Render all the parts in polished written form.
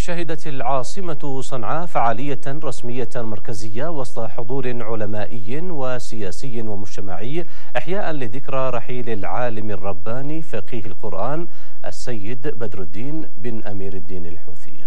شهدت العاصمة صنعاء فعالية رسمية مركزية وسط حضور علمائي وسياسي ومجتمعي إحياء لذكرى رحيل العالم الرباني فقيه القرآن السيد بدر الدين بن أمير الدين الحوثي.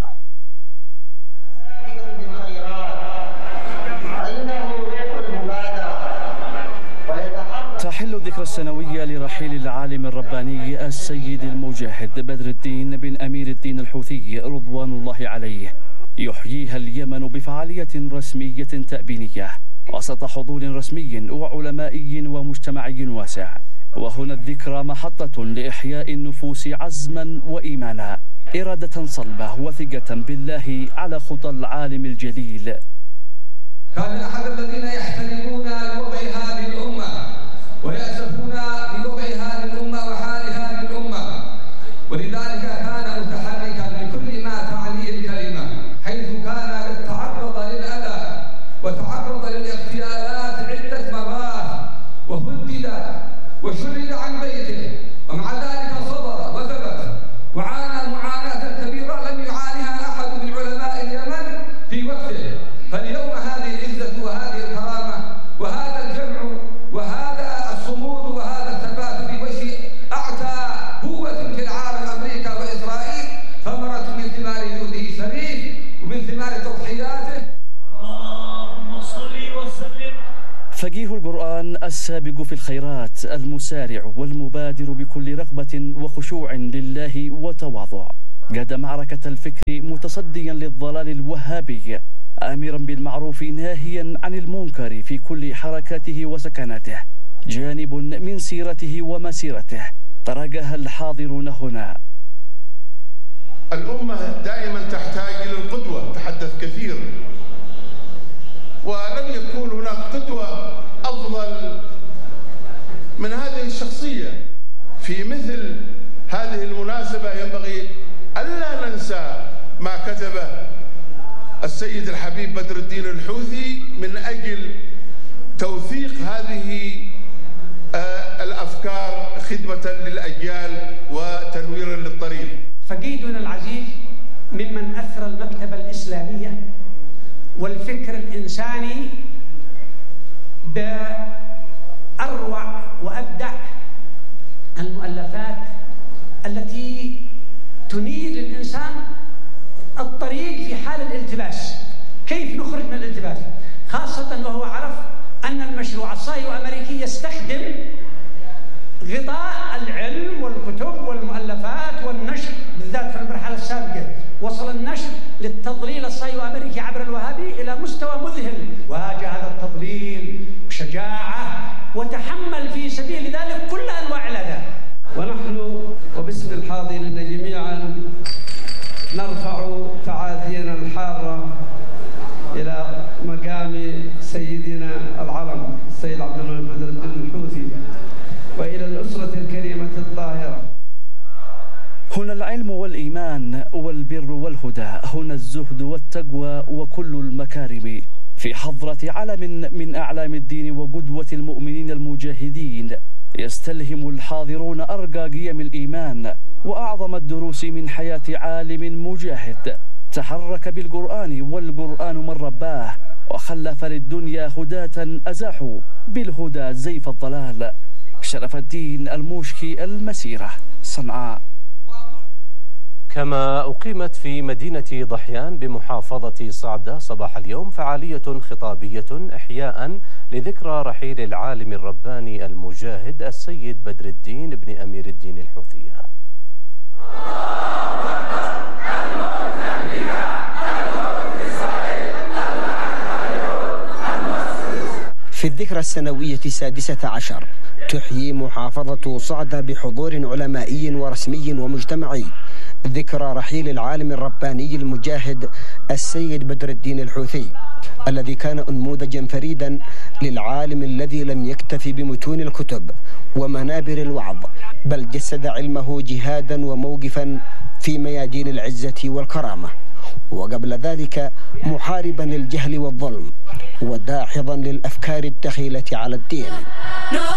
تحل الذكرى السنوية لرحيل العالم الرباني السيد المجاهد بدر الدين بن أمير الدين الحوثي رضوان الله عليه، يحييها اليمن بفعالية رسمية تأبينية وسط حضور رسمي وعلمائي ومجتمعي واسع. وهنا الذكرى محطة لإحياء النفوس عزما وإيمانا، إرادة صلبة وثقة بالله على خطى العالم الجليل. كان أحد الذين يحترمون لوضع هذه الأمة ويأسفون لوضع هذه الأمة وحال هذه الأمة، ولذلك كان متحركا لكل ما تعنيه الكلمة، حيث كان تعرض للأذى وتعرض للاغتيالات عدة مرات وهدد وشرد عن بيته، ومع ذلك صبر وثبت وعانى معاناة كبيرة لم يعانيها أحد من علماء اليمن في وقته. فاليوم هذه العزة وهذه الكرامة وهذا الجمع وهذا الصمود وهذا الثبات في وجه أعتى قوة في العالم أمريكا وإسرائيل ثمرة من ثمار جهده الشريف ومن ثمار تضحياته. اللهم صل وسلم. فقيه القرآن السابق في الخيرات المسارع والمبادر بكل رغبة وخشوع لله وتواضع، قاد معركة الفكر متصديا للضلال الوهابي، آمرا بالمعروف ناهيا عن المنكر في كل حركاته وسكناته، جانب من سيرته ومسيرته طرقها الحاضرون هنا. الأمة دائما تحتاج إلى القدوة، تحدث كثير، ولم يكون هناك قدوة أفضل من هذه الشخصية. في مثل هذه المناسبة ينبغي ألا ننسى ما كتبه السيد الحبيب بدر الدين الحوثي من أجل توثيق هذه الأفكار خدمة للأجيال وتنويرا للطريق. فقيدنا العزيز ممن أثر المكتبة الإسلامية والفكر الإنساني بأروع وأبدع المؤلفات التي تنير للإنسان الطريق في حال الالتباس، كيف نخرج من الالتباس، خاصة وهو عرف أن المشروع الصهيوني الأمريكي يستخدم غطاء العلم والكتب والمؤلفات والنشر، بالذات في المرحلة السابقة وصل النشر للتضليل الصهيوني الأمريكي عبر الوهابي إلى مستوى مذهل، واجه هذا التضليل بشجاعة وتحمل في سبيل ذلك كل أنواع الأذى. ونحن وباسم الحاضرين جميعا نرفع تعازينا الحارة إلى مقام سيدنا العلم السيد عبد الملك بدر الدين الحوثي وإلى الأسرة الكريمة الطاهرة. هنا العلم والإيمان والبر والهدى، هنا الزهد والتقوى وكل المكارم، في حضرة علم من أعلام الدين وقدوة المؤمنين المجاهدين، يستلهم الحاضرون أرقى قيم الإيمان وأعظم الدروس من حياة عالم مجاهد تحرك بالقرآن والقرآن من رباه، وخلف للدنيا هداة أزاحوا بالهدى زيف الضلال. شرف الدين الموشكي، المسيرة، صنعاء. كما أقيمت في مدينة ضحيان بمحافظة صعدة صباح اليوم فعالية خطابية إحياء لذكرى رحيل العالم الرباني المجاهد السيد بدر الدين بن أمير الدين الحوثي. في الذكرى السنوية 16 تحيي محافظة صعدة بحضور علمائي ورسمي ومجتمعي ذكرى رحيل العالم الرباني المجاهد السيد بدر الدين الحوثي، الذي كان أنموذجا فريدا للعالم الذي لم يكتف بمتون الكتب ومنابر الوعظ، بل جسد علمه جهادا وموقفا في ميادين العزة والكرامة، وقبل ذلك محاربا للجهل والظلم وداحضا للأفكار الدخيلة على الدين.